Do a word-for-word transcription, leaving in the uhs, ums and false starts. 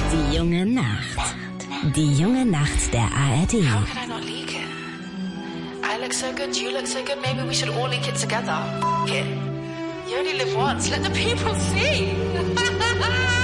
Die junge Nacht. Die junge Nacht der A R D. How can I not leak it? I look so good, you look so good, maybe we should all leak it together. F- it. You only live once, let the people see.